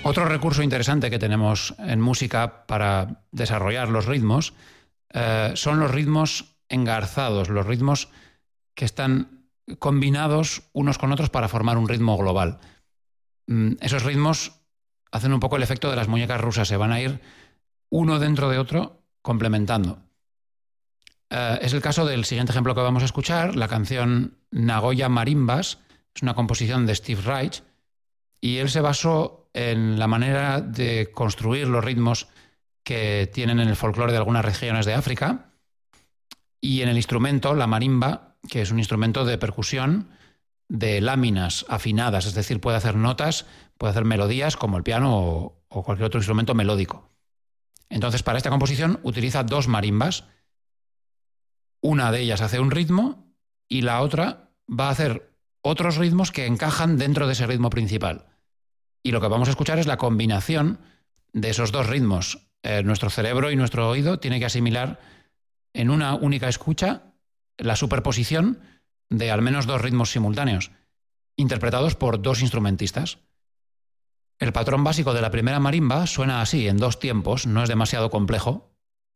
Otro recurso interesante que tenemos en música para desarrollar los ritmos son los ritmos engarzados, los ritmos que están combinados unos con otros para formar un ritmo global. Esos ritmos hacen un poco el efecto de las muñecas rusas, se van a ir uno dentro de otro complementando. Es el caso del siguiente ejemplo que vamos a escuchar, la canción Nagoya Marimbas, es una composición de Steve Reich, y él se basó en la manera de construir los ritmos que tienen en el folclore de algunas regiones de África y en el instrumento, la marimba, que es un instrumento de percusión de láminas afinadas, es decir, puede hacer notas, puede hacer melodías como el piano o cualquier otro instrumento melódico. Entonces, para esta composición utiliza dos marimbas. Una de ellas hace un ritmo y la otra va a hacer otros ritmos que encajan dentro de ese ritmo principal. Y lo que vamos a escuchar es la combinación de esos dos ritmos. Nuestro cerebro y nuestro oído tienen que asimilar en una única escucha la superposición de al menos dos ritmos simultáneos, interpretados por dos instrumentistas. El patrón básico de la primera marimba suena así, en dos tiempos, no es demasiado complejo.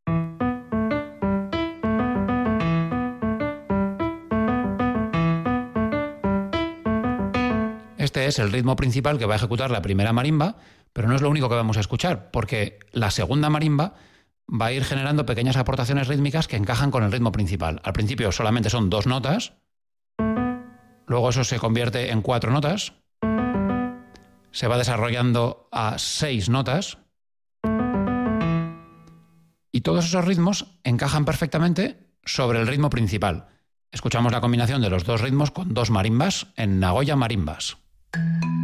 Este es el ritmo principal que va a ejecutar la primera marimba, pero no es lo único que vamos a escuchar, porque la segunda marimba va a ir generando pequeñas aportaciones rítmicas que encajan con el ritmo principal. Al principio solamente son dos notas, luego eso se convierte en 4 notas, se va desarrollando a 6 notas, y todos esos ritmos encajan perfectamente sobre el ritmo principal. Escuchamos la combinación de los dos ritmos con dos marimbas en Nagoya Marimbas.